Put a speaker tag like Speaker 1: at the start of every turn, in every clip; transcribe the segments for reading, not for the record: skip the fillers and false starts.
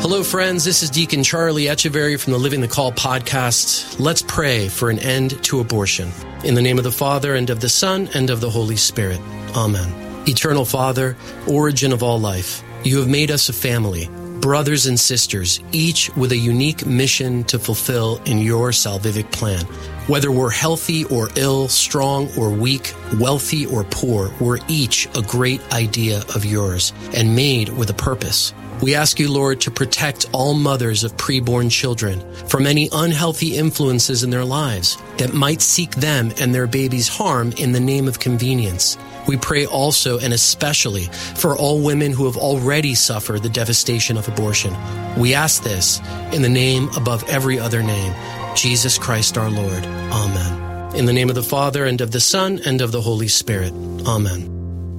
Speaker 1: Hello, friends. This is Deacon Charlie Echeverry from the Living the Call podcast. Let's pray for an end to abortion. In the name of the Father, and of the Son, and of the Holy Spirit. Amen. Eternal Father, origin of all life, you have made us a family, brothers and sisters, each with a unique mission to fulfill in your salvific plan. Whether we're healthy or ill, strong or weak, wealthy or poor, we're each a great idea of yours and made with a purpose. We ask you, Lord, to protect all mothers of preborn children from any unhealthy influences in their lives that might seek them and their babies harm in the name of convenience. We pray also and especially for all women who have already suffered the devastation of abortion. We ask this in the name above every other name, Jesus Christ our Lord. Amen. In the name of the Father, and of the Son, and of the Holy Spirit. Amen.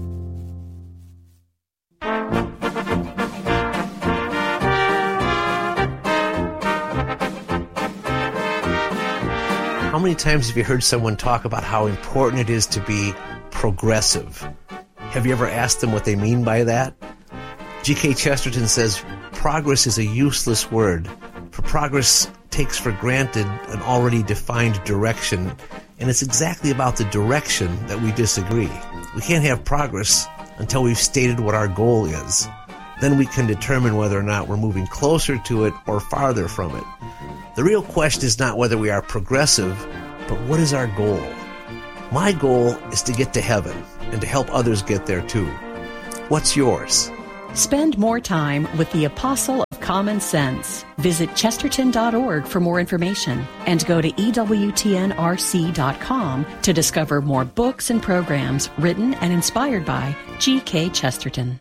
Speaker 2: How many times have you heard someone talk about how important it is to be progressive? Have you ever asked them what they mean by that? G.K. Chesterton says, progress is a useless word, for progress takes for granted an already defined direction, and it's exactly about the direction that we disagree. We can't have progress until we've stated what our goal is. Then we can determine whether or not we're moving closer to it or farther from it. The real question is not whether we are progressive, but what is our goal? My goal is to get to heaven and to help others get there too. What's yours?
Speaker 3: Spend more time with the Apostle of Common Sense. Visit Chesterton.org for more information and go to EWTNRC.com to discover more books and programs written and inspired by G.K. Chesterton.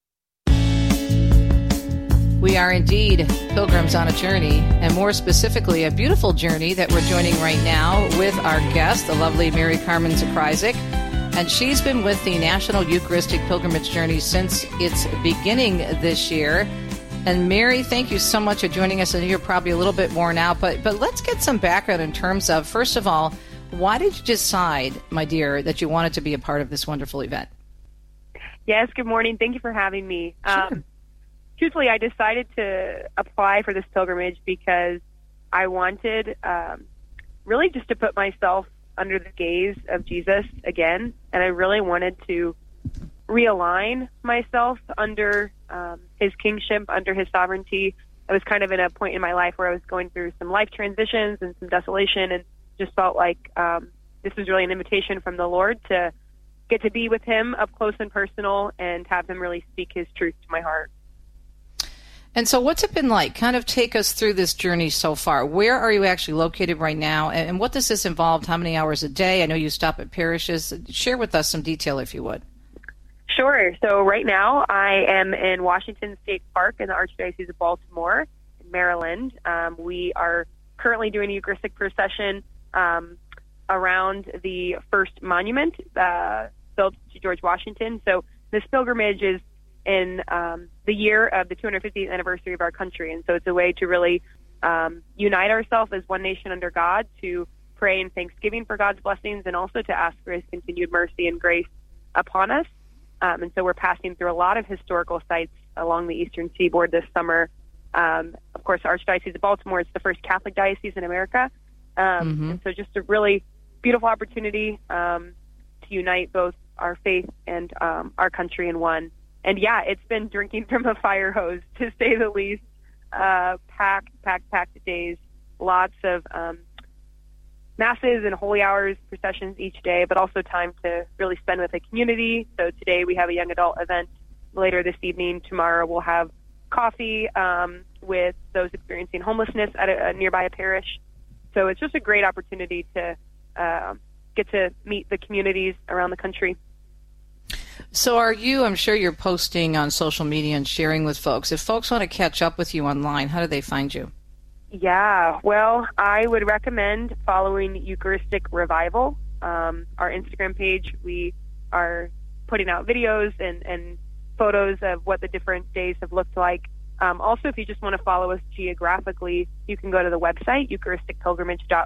Speaker 4: We are indeed pilgrims on a journey, and more specifically, a beautiful journey that we're joining right now with our guest, the lovely Mary Carmen Zakryzak. And she's been with the National Eucharistic Pilgrimage Journey since its beginning this year. And Mary, thank you so much for joining us. I know you're probably a little bit worn out, but let's get some background in terms of, first of all, why did you decide, my dear, that you wanted to be a part of this wonderful event?
Speaker 5: Yes, good morning. Thank you for having me.
Speaker 4: Sure.
Speaker 5: Truthfully, I decided to apply for this pilgrimage because I wanted really just to put myself under the gaze of Jesus again, and I really wanted to realign myself under his kingship, under his sovereignty. I was kind of in a point in my life where I was going through some life transitions and some desolation, and just felt like this was really an invitation from the Lord to get to be with him up close and personal and have him really speak his truth to my heart.
Speaker 4: And so what's it been like? Kind of take us through this journey so far. Where are you actually located right now? And what does this involve? How many hours a day? I know you stop at parishes. Share with us some detail, if you would.
Speaker 5: Sure. So right now I am in Washington State Park in the Archdiocese of Baltimore, in Maryland. We are currently doing a Eucharistic procession around the first monument built to George Washington. So this pilgrimage is in the year of the 250th anniversary of our country. And so it's a way to really unite ourselves as one nation under God, to pray in thanksgiving for God's blessings, and also to ask for his continued mercy and grace upon us. And so we're passing through a lot of historical sites along the eastern seaboard this summer. Of course, Archdiocese of Baltimore is the first Catholic diocese in America. And so just a really beautiful opportunity to unite both our faith and our country in one. And yeah, it's been drinking from a fire hose, to say the least. Packed days, lots of masses and holy hours, processions each day, but also time to really spend with the community. So today we have a young adult event. Later this evening, tomorrow we'll have coffee with those experiencing homelessness at a nearby parish. So it's just a great opportunity to get to meet the communities around the country.
Speaker 4: So are you, I'm sure you're posting on social media and sharing with folks. If folks want to catch up with you online, how do they find you?
Speaker 5: Yeah, well, I would recommend following Eucharistic Revival, our Instagram page. We are putting out videos and photos of what the different days have looked like. Also, if you just want to follow us geographically, you can go to the website,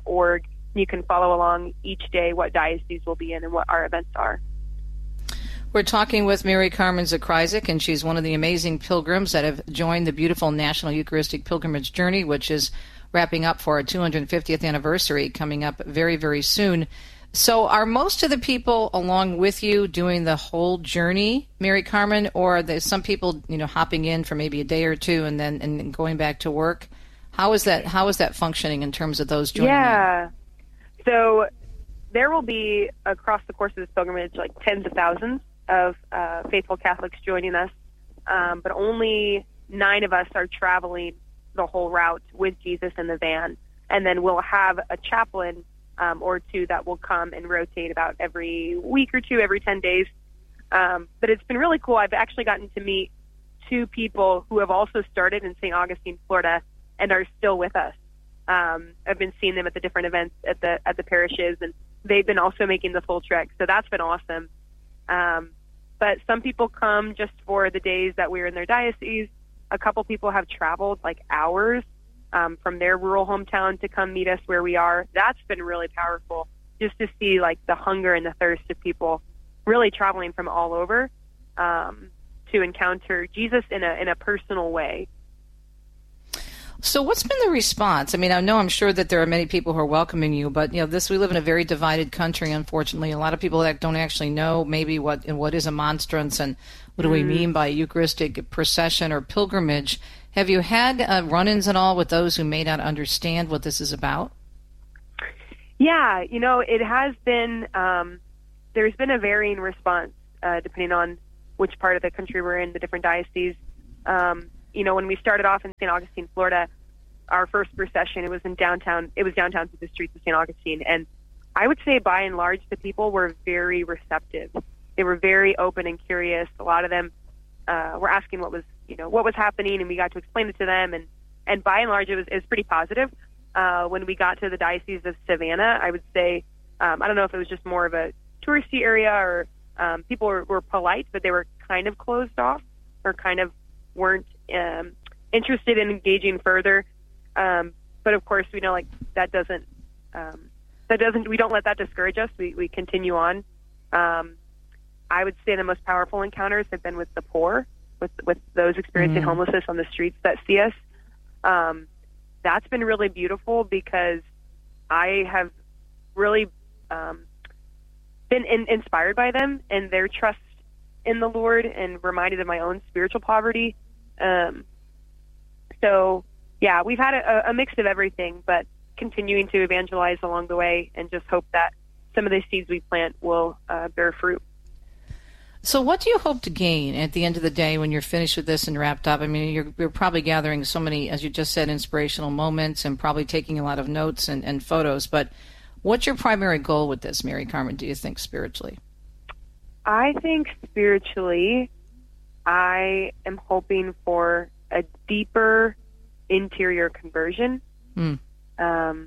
Speaker 5: EucharisticPilgrimage.org. You can follow along each day what diocese we'll be in and what our events are.
Speaker 4: We're talking with Mary Carmen Zakryzak, and she's one of the amazing pilgrims that have joined the beautiful National Eucharistic Pilgrimage Journey, which is wrapping up for our 250th anniversary coming up very, very soon. So are most of the people along with you doing the whole journey, Mary Carmen, or are there some people, hopping in for maybe a day or two and then going back to work? How is that functioning in terms of those joining in?
Speaker 5: So there will be, across the course of this pilgrimage, like tens of thousands of faithful Catholics joining us, but only 9 of us are traveling the whole route with Jesus in the van. And then we'll have a chaplain or 2 that will come and rotate about every week or 2, every 10 days. But it's been really cool. I've actually gotten to meet 2 people who have also started in St. Augustine, Florida, and are still with us. I've been seeing them at the different events at the parishes, and they've been also making the full trek. So that's been awesome. But some people come just for the days that we're in their diocese. A couple people have traveled like hours from their rural hometown to come meet us where we are. That's been really powerful, just to see like the hunger and the thirst of people really traveling from all over to encounter Jesus in a personal way.
Speaker 4: So what's been the response? I mean, I'm sure that there are many people who are welcoming you, but we live in a very divided country, unfortunately. A lot of people that don't actually know maybe what is a monstrance and what do we mean by Eucharistic procession or pilgrimage. Have you had run-ins at all with those who may not understand what this is about?
Speaker 5: Yeah, it has been, there's been a varying response depending on which part of the country we're in, the different dioceses. When we started off in St. Augustine, Florida, our first procession, it was downtown through the streets of St. Augustine. And I would say by and large, the people were very receptive. They were very open and curious. A lot of them were asking what was happening, and we got to explain it to them. And by and large, it was pretty positive. When we got to the Diocese of Savannah, I would say, I don't know if it was just more of a touristy area or people were polite, but they were kind of closed off or kind of weren't interested in engaging further. But of course, we know like that doesn't, we don't let that discourage us. We continue on. I would say the most powerful encounters have been with the poor, with those experiencing homelessness on the streets that see us. That's been really beautiful because I have really been inspired by them and their trust in the Lord, and reminded of my own spiritual poverty. So yeah, we've had a mix of everything, but continuing to evangelize along the way and just hope that some of the seeds we plant will bear fruit.
Speaker 4: So what do you hope to gain at the end of the day when you're finished with this and wrapped up? I mean, you're probably gathering so many, as you just said, inspirational moments and probably taking a lot of notes and photos, but what's your primary goal with this, Mary Carmen, do you think, spiritually?
Speaker 5: I think spiritually, I am hoping for a deeper interior conversion. I'm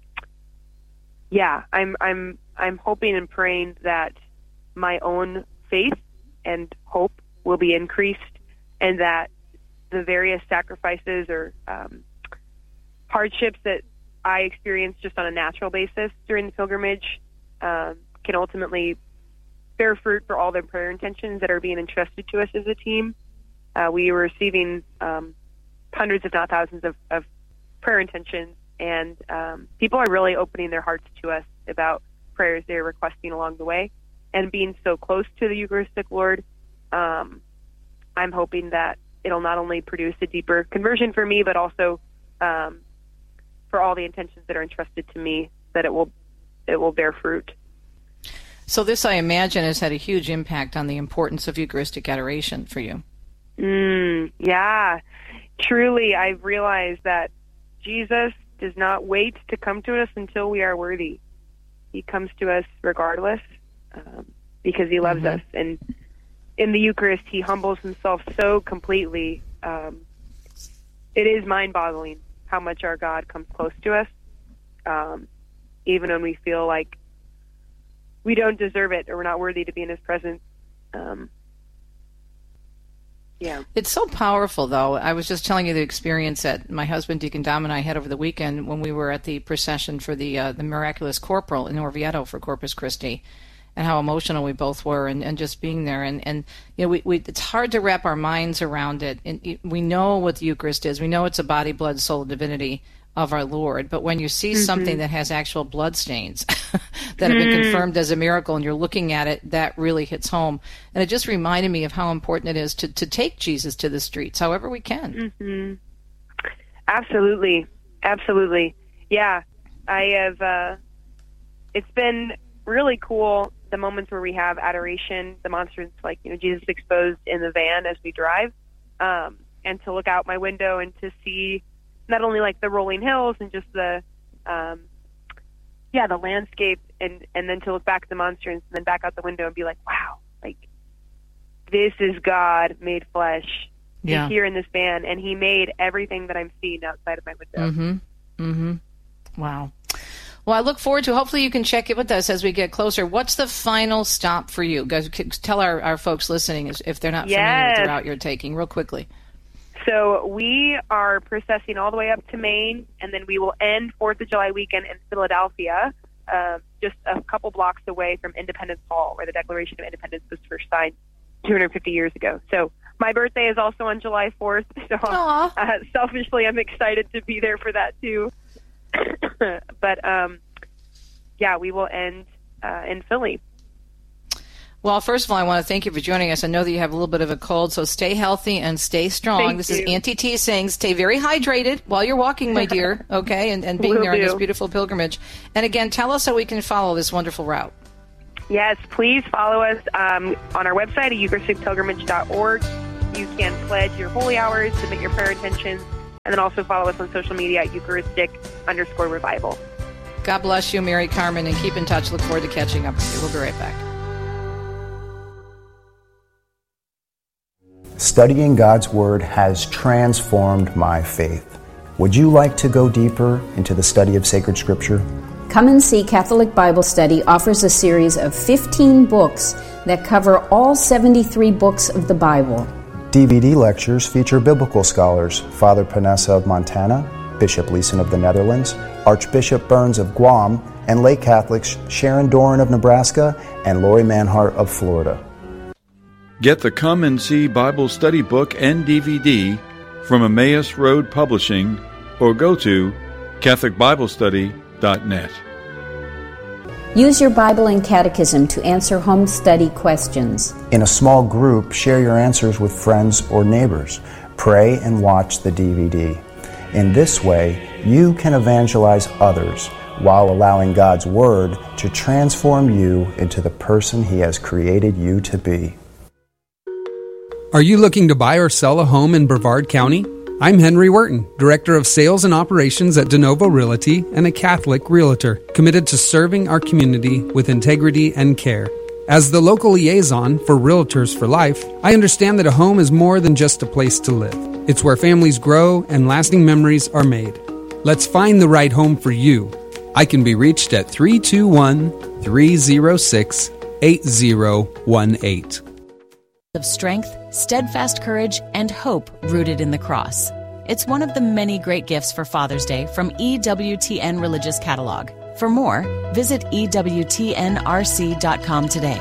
Speaker 5: hoping and praying that my own faith and hope will be increased, and that the various sacrifices or hardships that I experienced just on a natural basis during the pilgrimage can ultimately bear fruit for all the prayer intentions that are being entrusted to us as a team. We were receiving hundreds, if not thousands, of prayer intentions, and people are really opening their hearts to us about prayers they're requesting along the way. And being so close to the Eucharistic Lord, I'm hoping that it'll not only produce a deeper conversion for me, but also for all the intentions that are entrusted to me, that it will bear fruit.
Speaker 4: So this, I imagine, has had a huge impact on the importance of Eucharistic adoration for you.
Speaker 5: Yeah, truly, I've realized that Jesus does not wait to come to us until we are worthy. He comes to us regardless because he loves us. And in the Eucharist, he humbles himself so completely. It is mind-boggling how much our God comes close to us, even when we feel like we don't deserve it or we're not worthy to be in his presence. Yeah.
Speaker 4: It's so powerful, though. I was just telling you the experience that my husband, Deacon Dom, and I had over the weekend when we were at the procession for the Miraculous Corporal in Orvieto for Corpus Christi. and how emotional we both were, and just being there. And you know, we it's hard to wrap our minds around it. And we know what the Eucharist is. We know it's a body, blood, soul, divinity of our Lord. But when you see something that has actual blood stains that have been confirmed as a miracle, and you're looking at it, that really hits home. And it just reminded me of how important it is to take Jesus to the streets, however we can.
Speaker 5: Absolutely. Yeah, I have. It's been really cool, the moments where we have adoration, the monsters, like, you know, Jesus exposed in the van as we drive, and to look out my window and to see not only like the rolling hills and just the the landscape, and then to look back at the monsters and then back out the window and be like, wow, like, this is God made flesh. He's here in this van, and he made everything that I'm seeing outside of my window.
Speaker 4: Wow. Well, I look forward to, hopefully you can check it with us as we get closer. What's the final stop for you? Guys, tell our folks listening if they're not familiar with the route you're taking, real quickly.
Speaker 5: So we are processing all the way up to Maine, and then we will end 4th of July weekend in Philadelphia, just a couple blocks away from Independence Hall, where the Declaration of Independence was first signed 250 years ago. So my birthday is also on July 4th, so selfishly I'm excited to be there for that too. But we will end in Philly.
Speaker 4: Well, first of all, I want to thank you for joining us. I know that you have a little bit of a cold, so stay healthy and stay strong. This is Auntie T saying stay very hydrated while you're walking, my dear, okay, and being there on this beautiful pilgrimage. And again, tell us how we can follow this wonderful route.
Speaker 5: Yes, please follow us on our website at EucharisticPilgrimage.org. You can pledge your holy hours, submit your prayer intentions, and then also follow us on social media at Eucharistic_revival.
Speaker 4: God bless you, Mary Carmen, and keep in touch. Look forward to catching up with you. We'll be right back.
Speaker 6: Studying God's Word has transformed my faith. Would you like to go deeper into the study of sacred Scripture?
Speaker 7: Come and See Catholic Bible Study offers a series of 15 books that cover all 73 books of the Bible.
Speaker 6: DVD lectures feature biblical scholars Father Panessa of Montana, Bishop Leeson of the Netherlands, Archbishop Burns of Guam, and lay Catholics Sharon Doran of Nebraska and Lori Manhart of Florida.
Speaker 8: Get the Come and See Bible Study book and DVD from Emmaus Road Publishing or go to CatholicBibleStudy.net.
Speaker 7: Use your Bible and Catechism to answer home study questions.
Speaker 6: In a small group, share your answers with friends or neighbors. Pray and watch the DVD. In this way, you can evangelize others while allowing God's Word to transform you into the person He has created you to be.
Speaker 9: Are you looking to buy or sell a home in Brevard County? I'm Henry Wharton, Director of Sales and Operations at DeNovo Realty and a Catholic Realtor, committed to serving our community with integrity and care. As the local liaison for Realtors for Life, I understand that a home is more than just a place to live. It's where families grow and lasting memories are made. Let's find the right home for you. I can be reached at 321-306-8018.
Speaker 3: Of strength, steadfast courage, and hope rooted in the cross. It's one of the many great gifts for Father's Day from EWTN Religious Catalog. For more, visit EWTNRC.com today.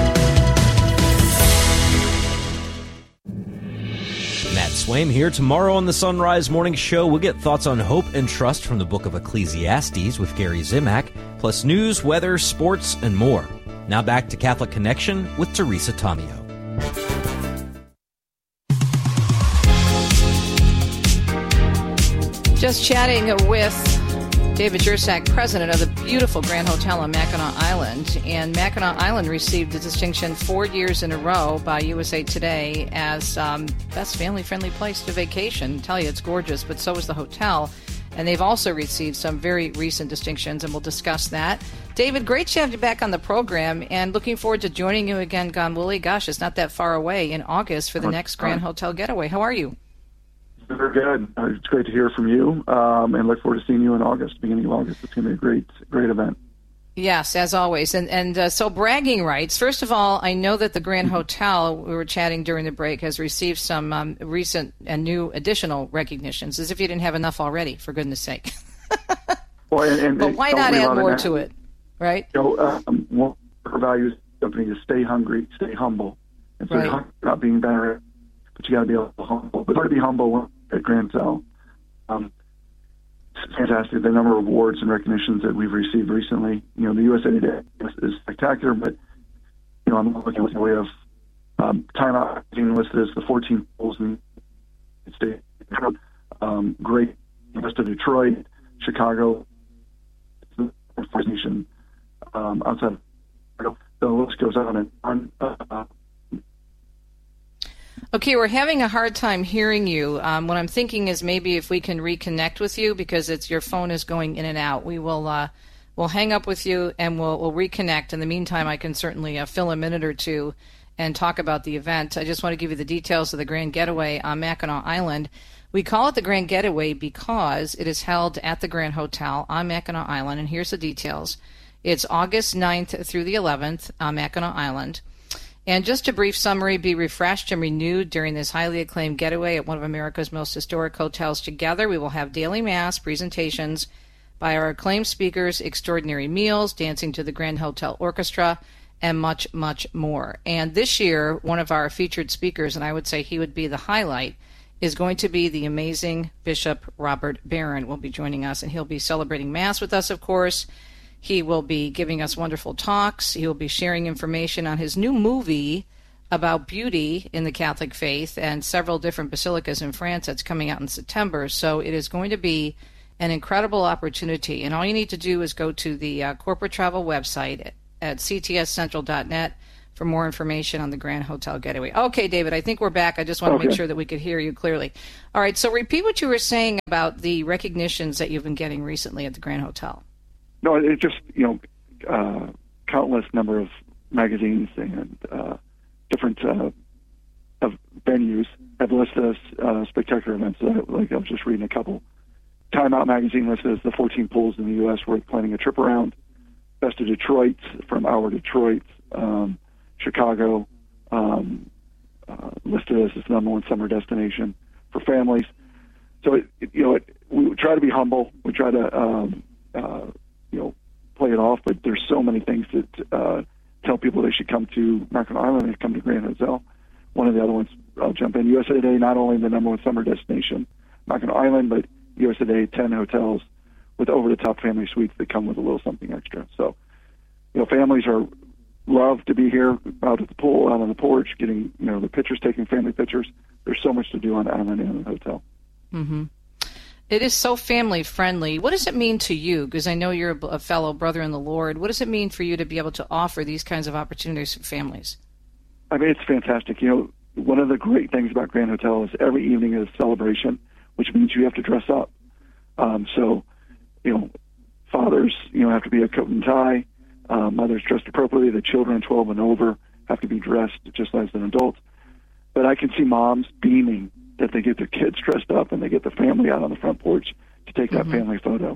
Speaker 10: Matt Swaim here. Tomorrow on the Sunrise Morning Show, we'll get thoughts on hope and trust from the book of Ecclesiastes with Gary Zimak, plus news, weather, sports, and more. Now back to Catholic Connection with Teresa Tomeo.
Speaker 4: Just chatting with David Jersak, president of the beautiful Grand Hotel on Mackinac Island. And Mackinac Island received the distinction 4 years in a row by USA Today as best family-friendly place to vacation. I tell you, it's gorgeous, but so is the hotel. And they've also received some very recent distinctions, and we'll discuss that. David, great to have you back on the program, and looking forward to joining you again, God willing. Gosh, it's not that far away in August for the next Grand Hotel Getaway. How are you?
Speaker 11: Very good. It's great to hear from you, and look forward to seeing you in August, beginning of August. It's going to be a great event.
Speaker 4: Yes, as always. And so bragging rights. First of all, I know that the Grand Hotel, we were chatting during the break, has received some recent and new additional recognitions, as if you didn't have enough already, for goodness sake.
Speaker 11: Well,
Speaker 4: but why not add more to it, right?
Speaker 11: One of our values of the company is stay hungry, stay humble. And so
Speaker 4: Right.
Speaker 11: not being better, but you got to be able to humble. But hard to be humble at Grand Hotel. It's fantastic. The number of awards and recognitions that we've received recently. You know, the USA Today is spectacular, but you know, I'm looking at the way of Time Out Magazine listed as the 14 pools in the state. Great, west of Detroit, Chicago, the First Nation outside of the list goes on and on.
Speaker 4: Okay, we're having a hard time hearing you. What I'm thinking is maybe if we can reconnect with you, because your phone is going in and out. We'll hang up with you and we'll reconnect. In the meantime, I can certainly fill a minute or two and talk about the event. I just want to give you the details of the Grand Getaway on Mackinac Island. We call it the Grand Getaway because it is held at the Grand Hotel on Mackinac Island, and here's the details. It's August 9th through the 11th on Mackinac Island. And just a brief summary, be refreshed and renewed during this highly acclaimed getaway at one of America's most historic hotels together. We will have daily mass, presentations by our acclaimed speakers, extraordinary meals, dancing to the Grand Hotel Orchestra, and much, much more. And this year, one of our featured speakers, and I would say he would be the highlight, is going to be the amazing Bishop Robert Barron will be joining us, and he'll be celebrating Mass with us, of course. He will be giving us wonderful talks. He will be sharing information on his new movie about beauty in the Catholic faith and several different basilicas in France that's coming out in September. So it is going to be an incredible opportunity. And all you need to do is go to the corporate travel website at ctscentral.net for more information on the Grand Hotel Getaway. Okay, David, I think we're back. I just want to make sure that we could hear you clearly. All right, so repeat what you were saying about the recognitions that you've been getting recently at the Grand Hotel.
Speaker 11: No, it's just, countless number of magazines and different of venues have listed as spectacular events. Like I was just reading a couple. Time Out Magazine listed as the 14 pools in the U.S. worth planning a trip around. Best of Detroit from Our Detroit. Chicago listed as its number one summer destination for families. So, we try to be humble. We try to play it off, but there's so many things that tell people they should come to Mackinac Island and come to Grand Hotel. One of the other ones, I'll jump in. USA Today, not only the number one summer destination, Mackinac Island, but USA Today, 10 hotels with over-the-top family suites that come with a little something extra. So, families love to be here out at the pool, out on the porch, getting, the pictures, taking family pictures. There's so much to do on the island and in the hotel.
Speaker 4: Mm-hmm. It is so family-friendly. What does it mean to you? Because I know you're a fellow brother in the Lord. What does it mean for you to be able to offer these kinds of opportunities for families?
Speaker 11: I mean, it's fantastic. One of the great things about Grand Hotel is every evening is a celebration, which means you have to dress up. Fathers, have to be a coat and tie. Mothers dressed appropriately. The children 12 and over have to be dressed just as an adult. But I can see moms beaming that they get their kids dressed up and they get the family out on the front porch to take that family photo.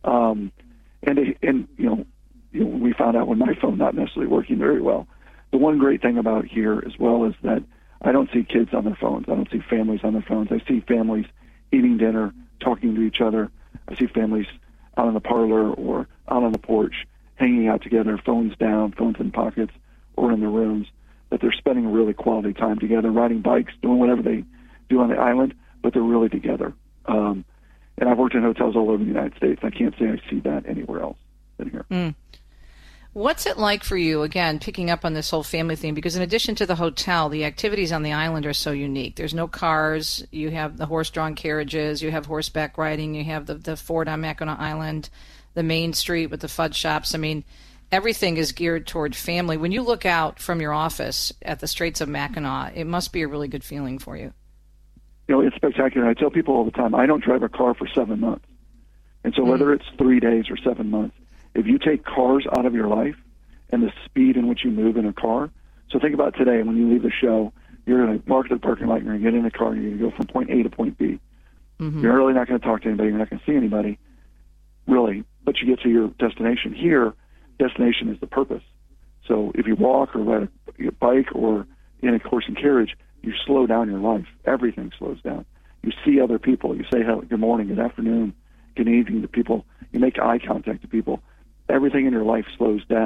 Speaker 11: We found out when my phone not necessarily working very well. The one great thing about here as well is that I don't see kids on their phones. I don't see families on their phones. I see families eating dinner, talking to each other. I see families out in the parlor or out on the porch, hanging out together, phones down, phones in pockets, or in their rooms, that they're spending really quality time together, riding bikes, doing whatever they do on the island, but they're really together. And I've worked in hotels all over the United States. I can't say I see that anywhere else than here.
Speaker 4: Mm. What's it like for you, again, picking up on this whole family thing? Because in addition to the hotel, the activities on the island are so unique. There's no cars. You have the horse-drawn carriages. You have horseback riding. You have the fort on Mackinac Island, the main street with the fudge shops. I mean, everything is geared toward family. When you look out from your office at the Straits of Mackinac, it must be a really good feeling for you.
Speaker 11: It's spectacular. I tell people all the time, I don't drive a car for 7 months. And so whether it's 3 days or 7 months, if you take cars out of your life and the speed in which you move in a car, so think about today, when you leave the show, you're going to walk to the parking lot, you're going to get in the car, and you're going to go from point A to point B. Mm-hmm. You're really not going to talk to anybody, you're not going to see anybody, really, but you get to your destination. Here, destination is the purpose. So if you walk or ride a bike or in a horse and carriage, you slow down your life. Everything slows down. You see other people. You say good morning, good afternoon, good evening to people. You make eye contact to people. Everything in your life slows down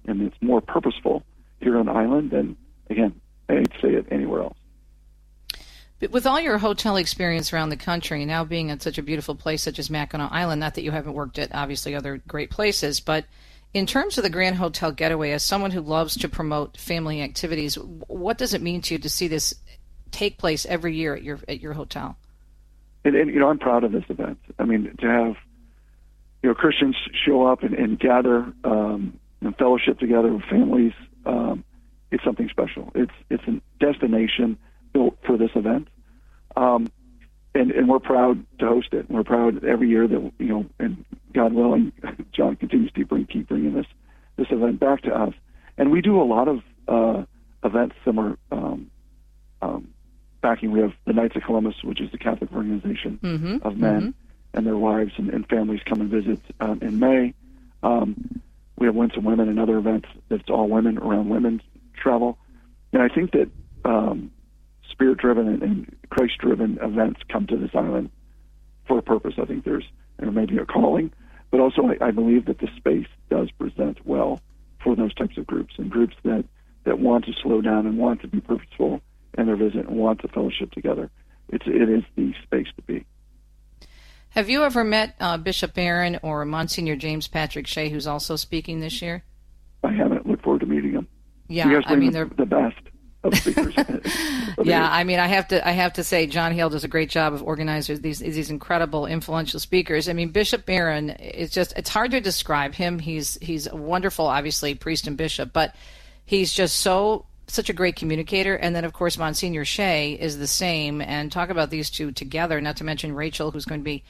Speaker 11: and it's more purposeful here on the island than, again, I'd say it anywhere else.
Speaker 4: But with all your hotel experience around the country, now being at such a beautiful place such as Mackinac Island, not that you haven't worked at obviously other great places, but in terms of the Grand Hotel Getaway, as someone who loves to promote family activities, what does it mean to you to see this take place every year at your hotel?
Speaker 11: And I'm proud of this event. I mean, to have Christians show up and gather and fellowship together with families, it's something special. It's a destination built for this event, and we're proud to host it. We're proud every year that and God willing, John continues to keep bringing this event back to us. And we do a lot of events similar. Backing, we have the Knights of Columbus, which is the Catholic organization of men and their wives and families come and visit in May. We have Winsome Women and other events that's all women around women's travel. And I think that Spirit-driven and Christ-driven events come to this island for a purpose. I think there may be a calling, but also I believe that the space does present well for those types of groups and groups that want to slow down and want to be purposeful in their visit and want to fellowship together. It is the space to be.
Speaker 4: Have you ever met Bishop Barron or Monsignor James Patrick Shea, who's also speaking this year?
Speaker 11: I haven't. Look forward to meeting them.
Speaker 4: Yeah,
Speaker 11: you guys
Speaker 4: I mean
Speaker 11: they're the best of speakers.
Speaker 4: Yeah, I mean, I have to say, John Hale does a great job of organizing these incredible, influential speakers. I mean, Bishop Barron is it's hard to describe him. He's a wonderful, obviously, priest and bishop, but he's just such a great communicator. And then, of course, Monsignor Shea is the same. And talk about these two together, not to mention Rachel, who's going to be